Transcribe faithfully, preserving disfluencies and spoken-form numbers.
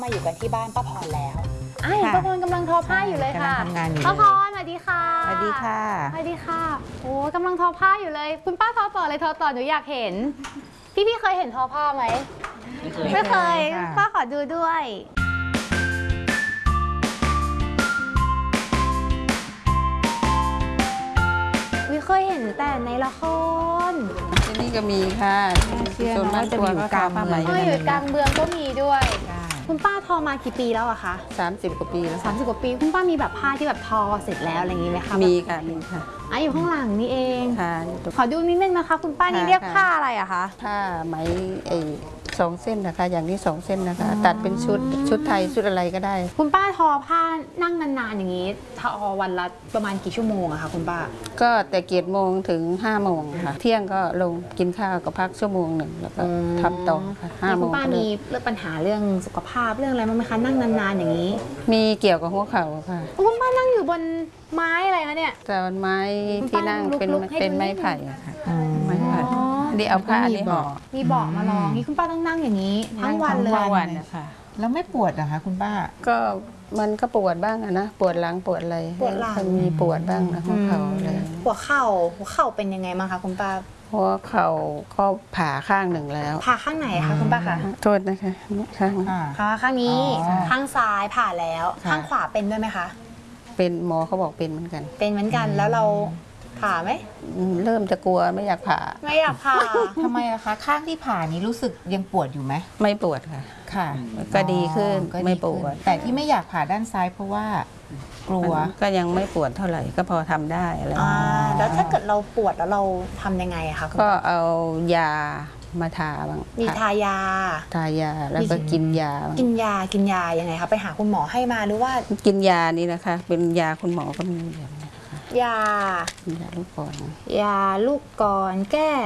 มาอยู่กันที่บ้านป้าพรแล้วอ่ะเห็นป้าพรกำลังทอผ้าอยู่เลยค่ะทำงานอยู่ป้าพรสวัสดีค่ะสวัสดีค่ะสวัสดีค่ะโอ้กำลังทอผ้าอยู่เลย คุณป้าทอต่อเลยทอต่อหนูอยากเห็น พี่พี่เคยเห็นทอผ้าไหมไม่เคยป้าขอดูด้วยวิเคยเห็นแต่ในละครที่นี่ก็มีค่ะส่วนมากจะอยู่กลางเมืองเอออยู่กลางเมืองก็มีด้วย คุณป้าทอมากี่ปีแล้วอะคะสามสิบกว่าปีแล้วสามสิบกว่าปีคุณป้ามีแบบผ้าที่แบบทอเสร็จแล้วอะไรอย่างนี้ไหมคะมีค่ะมีค่ะอ่ะอยู่ข้างหลังนี่เองค่ะอยู่ตรงขอดูนิดนึงนะคะ คุณป้านี่เรียกผ้าอะไรอะคะผ้าไหมไอ้สองเส้นนะคะ อย่างนี้สองเส้นนะคะ ตัดเป็นชุดชุดไทยชุดอะไรก็ได้คุณป้าทอผ้านั่งนานๆอย่างนี้ทอวันละประมาณกี่ชั่วโมงอะคะคุณป้าก็แต่เกียรโมงถึงห้าโมงค่ะ เที่ยงก็ลงกินข้าวก็พักชั่วโมงหนึ่งแล้วก็ทำต่อค่ะห้าโมคุณงป้าก็เลิมีกเรื่องปัญหาเรื่องสุขภาพเรื่องอะไรบ้างไหมคะนั่งนานๆอย่างนี้มีเกี่ยวกับหัวเข่าค่ะคุณป้านั่งอยู่บนไม้อะไรคะเนี่ยแต่ไม้ที่นั่งเป็นลุกๆให้ดูเป็นไม้ไผ่อะค่ะไม้ไผ่อ๋อนี่เอาผ้าอันนี้ห่อมีเบาะมาลองนี่คุณป้าต้องนั่งอย่างนี้ทั้งวันเลยทั้งวันนะคะแล้วไม่ปวดเหรอคะคุณป้าก็มันก็ปวดบ้างอะนะปวดหลังปวดอะไรปวดหลังมันมีปวดบ้างนะหัวเข่าอะไรหัวเข่าหัวเข่าเป็นยังไงบ้างคะคุณป้าหัวเข่าก็ผ่าข้างหนึ่งแล้วผ่าข้างไหนคะคุณป้าคะโทษนะคะนี่ข้างค่ะผ่าข้างนี้อ๋อข้างซ้ายผ่าแล้วค่ะข้างขวาเป็นด้วยไหมคะเป็นหมอเขาบอกเป็นเหมือนกันเป็นเหมือนกันแล้วเราผ่าไหมอืมเริ่มจะกลัวไม่อยากผ่าไม่อยากผ่าทำไมล่ะคะ ข้างที่ผ่านี้รู้สึกยังปวดอยู่ไหมไม่ปวดค่ะค่ะก็ดีขึ้นก็ดีไม่ปวดขึ้นแต่ที่ไม่อยากผ่าด้านซ้ายเพราะว่ากลัวมันก็ยังไม่ปวดเท่าไหร่ก็พอทำได้อะไรอ่าแล้วถ้าเกิดเราปวดแล้วเราทำยังไงอะคะคุณก็ป้าเอายามาทาบ้างมีทายาทายาแล้วก็กินยาบ้างกินยากินยายังไงคะไปหาคุณหมอให้มาหรือว่ากินยานี่นะคะ เป็นยาคุณหมอก็มีแบบนี้ยากินยาลูกก่อนยาลูกกรอนแก้